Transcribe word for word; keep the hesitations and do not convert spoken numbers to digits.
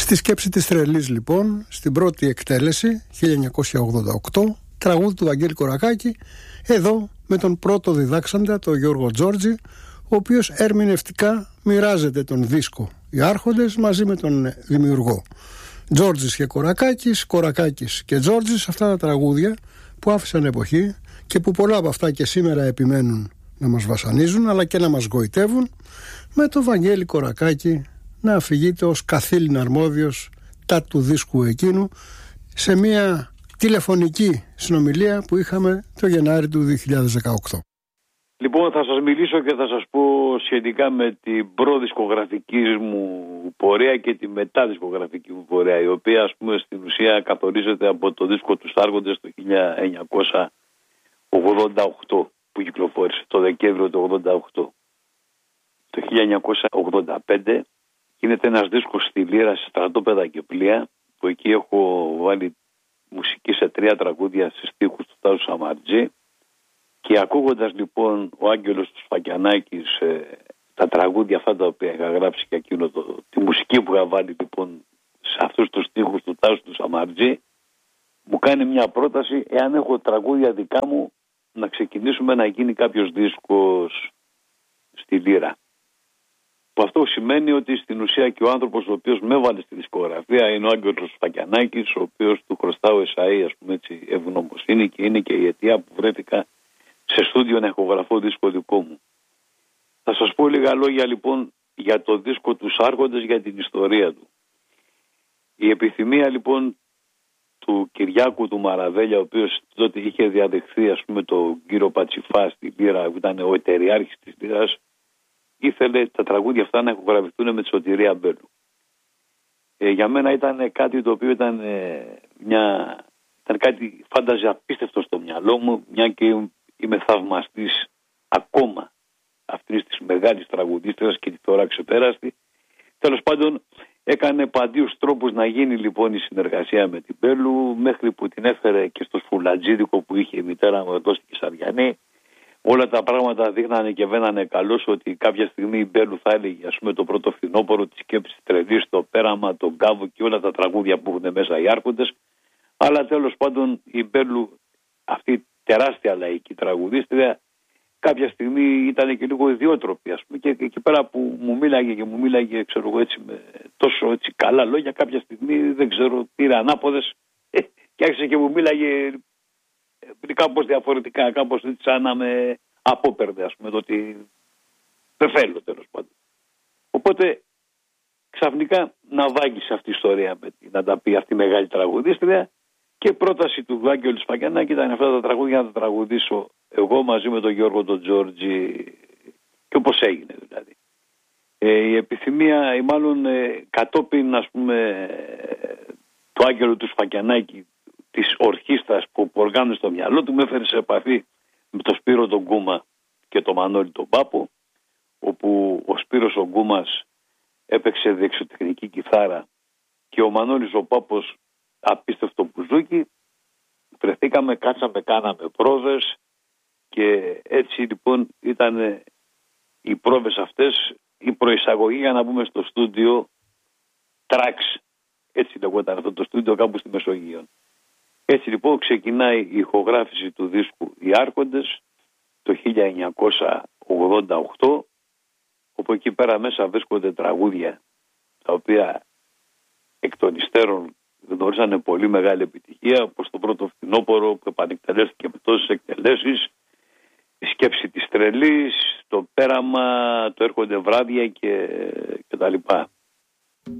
Στη σκέψη της τρελής λοιπόν, στην πρώτη εκτέλεση χίλια εννιακόσια ογδόντα οκτώ, τραγούδι του Βαγγέλη Κορακάκη, εδώ με τον πρώτο διδάξαντα, τον Γιώργο Τζόρτζη, ο οποίος ερμηνευτικά μοιράζεται τον δίσκο οι Άρχοντες μαζί με τον δημιουργό. Τζόρτζης και Κορακάκης, Κορακάκης και Τζόρτζης, αυτά τα τραγούδια που άφησαν εποχή και που πολλά από αυτά και σήμερα επιμένουν να μας βασανίζουν αλλά και να μας γοητεύουν, με το Βαγγέλη Κορακάκη να αφηγείται ως καθήλυνα αρμόδιος τα του δίσκου εκείνου σε μια τηλεφωνική συνομιλία που είχαμε το Γενάρη του δύο χιλιάδες δεκαοκτώ. Λοιπόν, θα σας μιλήσω και θα σας πω σχετικά με την προδισκογραφική μου πορεία και τη μεταδισκογραφική μου πορεία, η οποία ας πούμε στην ουσία καθορίζεται από το δίσκο τους Άρχοντες το χίλια εννιακόσια ογδόντα οκτώ που κυκλοφόρησε το Δεκέμβριο του ογδόντα οκτώ. Το χίλια εννιακόσια ογδόντα πέντε γίνεται ένας δίσκος στη Λύρα, σε στρατόπεδα και πλοία, που εκεί έχω βάλει μουσική σε τρία τραγούδια στις στίχους του Τάσου Σαμαρτζή. Και ακούγοντας λοιπόν ο Άγγελος του Σφακιανάκης ε, τα τραγούδια αυτά τα οποία είχα γράψει και εκείνο το, τη μουσική που είχα βάλει λοιπόν σε αυτούς τους στίχους του Τάσου του Σαμαρτζή, μου κάνει μια πρόταση, εάν έχω τραγούδια δικά μου, να ξεκινήσουμε να γίνει κάποιος δίσκος στη Λύρα. Που αυτό σημαίνει ότι στην ουσία και ο άνθρωπος ο οποίος με έβαλε στη δισκογραφία είναι ο Άγγελος Σφακιανάκης, ο οποίος του χρωστάω εσαΐ, ας πούμε έτσι, ευγνωμοσύνη, και είναι και η αιτία που βρέθηκα σε στούντιο να ηχογραφώ δίσκο δικό μου. Θα σας πω λίγα λόγια λοιπόν για το δίσκο τους Άρχοντες, για την ιστορία του. Η επιθυμία λοιπόν του Κυριάκου του Μαραβέλια, ο οποίος τότε είχε διαδεχθεί ας πούμε τον κύριο Πατσιφά στη Λύρα, που ήταν ο εταιριάρχης της Λύρας, ήθελε τα τραγούδια αυτά να ηχογραφηθούν με τη Σωτηρία Μπέλου. Ε, για μένα ήταν κάτι το οποίο ήταν, ε, μια, ήταν κάτι φάνταζε απίστευτο στο μυαλό μου, μια και είμαι θαυμαστής ακόμα αυτής της μεγάλης τραγουδίστρας και τη τώρα ξεπέραστη. Τέλος πάντων, έκανε παντίους τρόπους να γίνει λοιπόν η συνεργασία με την Μπέλου, μέχρι που την έφερε και στο σφουλατζίδικο που είχε η μητέρα μου εδώ στη Κισαριανή. Όλα τα πράγματα δείχνανε και βαίνανε καλώς ότι κάποια στιγμή η Μπέλου θα έλεγε, ας πούμε, το πρώτο φθινόπωρο, τη σκέψη τρελής, το πέραμα, τον Κάβο και όλα τα τραγούδια που έχουν μέσα οι Άρχοντες. Αλλά τέλος πάντων η Μπέλου, αυτή τεράστια λαϊκή τραγουδίστρια, κάποια στιγμή ήταν και λίγο ιδιότροπη, ας πούμε, και εκεί πέρα που μου μίλαγε και μου μίλαγε, ξέρω εγώ, έτσι, με τόσο έτσι καλά λόγια, κάποια στιγμή δεν ξέρω, πήρε ανάποδες ε, και άρχισε και μου μίλαγε ε, κάπως διαφορετικά, κάπως έτσι σαν να με απόπερδε, ας πούμε, το ότι δεν θέλω τέλος πάντων. Οπότε ξαφνικά να βάγισε αυτή η ιστορία με, να τα πει αυτή η μεγάλη τραγουδίστρια. Και πρόταση του Άγγελου Σφακιανάκη ήταν αυτά τα τραγούδια να τα τραγουδήσω εγώ μαζί με τον Γιώργο τον Τζόρτζη, και όπως έγινε δηλαδή. Ε, η επιθυμία, ή μάλλον ε, κατόπιν ας πούμε του Άγγελου του Σφακιανάκη, της ορχήστρας που οργάνωσε στο μυαλό του, με έφερε σε επαφή με τον Σπύρο τον Γκούμα και τον Μανώλη τον Πάπο, όπου ο Σπύρος ο Γκούμας έπαιξε δεξιοτεχνική κιθάρα και ο Μανώλης ο Πάπος απίστευτο μπουζούκι. Βρεθήκαμε, κάτσαμε, κάναμε πρόβες και έτσι λοιπόν ήταν οι πρόβες αυτές η προεισαγωγή για να μπούμε στο στούντιο Trax, έτσι λεγόταν αυτό το στούντιο κάπου στη Μεσογείο. Έτσι λοιπόν ξεκινάει η ηχογράφηση του δίσκου Οι Άρχοντες το χίλια εννιακόσια ογδόντα οκτώ, όπου εκεί πέρα μέσα βρίσκονται τραγούδια τα οποία εκ των υστέρων γνωρίζανε πολύ μεγάλη επιτυχία, όπως το πρώτο φθινόπωρο που επανεκτελέστηκε με τόσες εκτελέσεις, η σκέψη της τρελής, το πέραμα, το έρχονται βράδια και, και τα λοιπά.